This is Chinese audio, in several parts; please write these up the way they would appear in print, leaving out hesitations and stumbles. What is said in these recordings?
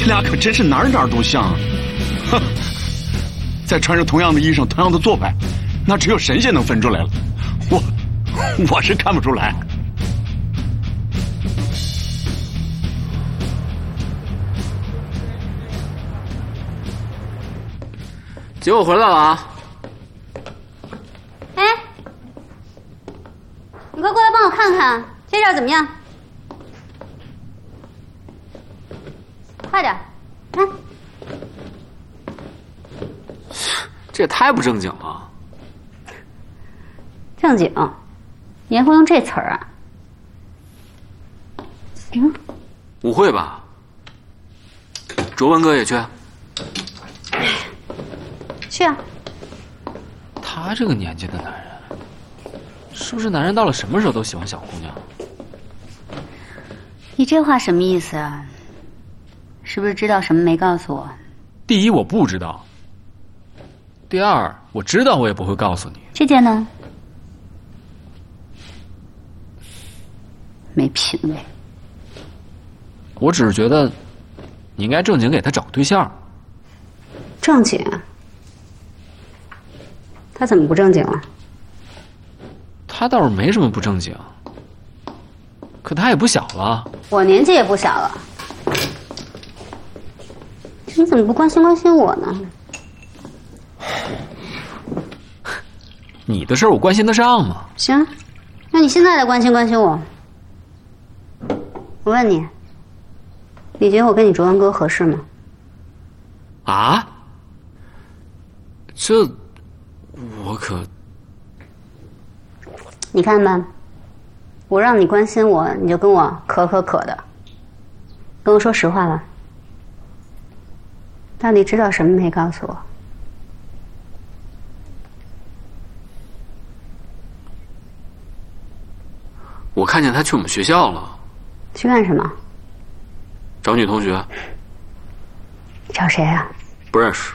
这俩可真是哪儿都像啊！哼，再穿上同样的衣裳、同样的做派，那只有神仙能分出来了。我是看不出来。 姐，我回来了啊！ 哎，你快过来帮我看看，这事儿怎么样？快点，来。 这也太不正经了。 正经，你还会用这词儿啊？嗯， 舞会吧？卓文哥也去？ 去啊。 他这个年纪的男人，是不是男人到了什么时候都喜欢小姑娘？ 你这话什么意思啊？是不是知道什么没告诉我？ 第一，我不知道；第二，我知道我也不会告诉你。 这件呢？没品位。 我只是觉得，你应该正经给他找个对象。 正经？他怎么不正经了？ 他倒是没什么不正经，可他也不小了。 我年纪也不小了，你怎么不关心关心我呢？ 你的事我关心得上吗？ 行，那你现在来关心关心我。我问你，你觉得我跟你卓文哥合适吗？ 啊？这，我可…… 你看吧，我让你关心我，你就跟我可的，跟我说实话吧。到底知道什么没告诉我？ 我看见他去我们学校了。 去干什么？ 找女同学。 找谁啊？ 不认识。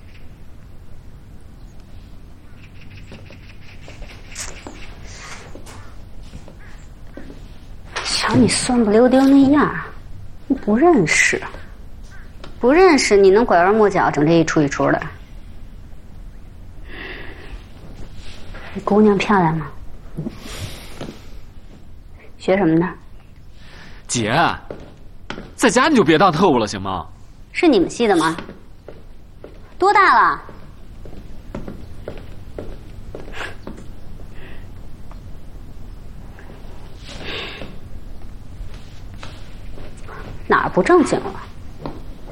瞧你酸不溜丢那样，你不认识，不认识你能拐弯抹角整这一出一出的？你姑娘漂亮吗？学什么的？ 姐，在家你就别当特务了，行吗？ 是你们系的吗？多大了？哪儿不正经了？